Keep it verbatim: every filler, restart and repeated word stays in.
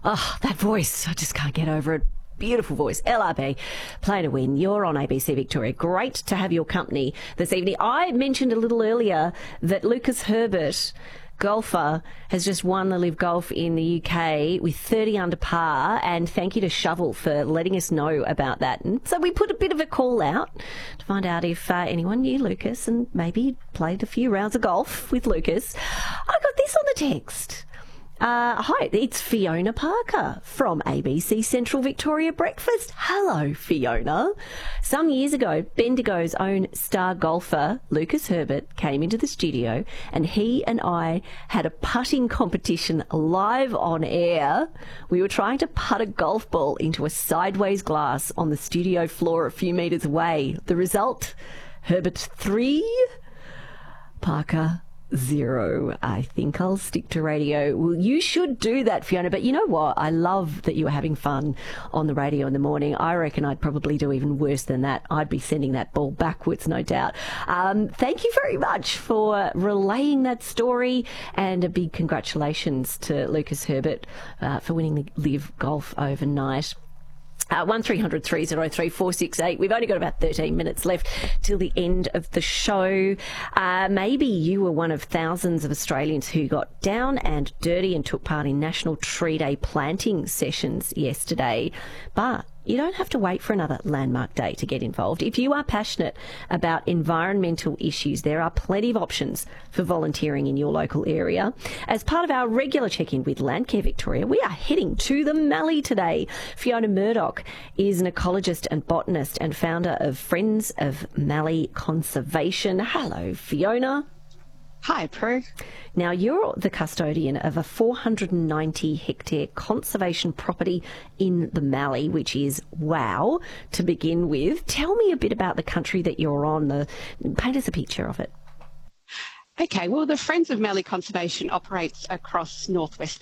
Oh, that voice. I just can't get over it. Beautiful voice. L R B, Play to Win. You're on A B C Victoria. Great to have your company this evening. I mentioned a little earlier that Lucas Herbert, golfer, has just won the Live Golf in the U K with thirty under par, and thank you to Shovel for letting us know about that. And so we put a bit of a call out to find out if uh, anyone knew Lucas and maybe played a few rounds of golf with Lucas. I got this on the text. Uh, hi, it's Fiona Parker from A B C Central Victoria Breakfast. Hello, Fiona. Some years ago, Bendigo's own star golfer, Lucas Herbert, came into the studio and he and I had a putting competition live on air. We were trying to putt a golf ball into a sideways glass on the studio floor a few metres away. The result, Herbert three, Parker zero. I think I'll stick to radio. Well, you should do that, Fiona. But you know what? I love that you were having fun on the radio in the morning. I reckon I'd probably do even worse than that. I'd be sending that ball backwards, no doubt. Um, thank you very much for relaying that story, and a big congratulations to Lucas Herbert uh, for winning the Live Golf overnight. Uh, one three hundred three oh three four six eight. We've only got about thirteen minutes left till the end of the show. Uh, maybe you were one of thousands of Australians who got down and dirty and took part in National Tree Day planting sessions yesterday. But you don't have to wait for another landmark day to get involved. If you are passionate about environmental issues, there are plenty of options for volunteering in your local area. As part of our regular check-in with Landcare Victoria, we are heading to the Mallee today. Fiona Murdoch is an ecologist and botanist and founder of Friends of Mallee Conservation. Hello, Fiona. Hi, Prue. Now, you're the custodian of a four hundred ninety hectare conservation property in the Mallee, which is wow to begin with. Tell me a bit about the country that you're on. The, paint us a picture of it. Okay, well, the Friends of Mallee Conservation operates across northwest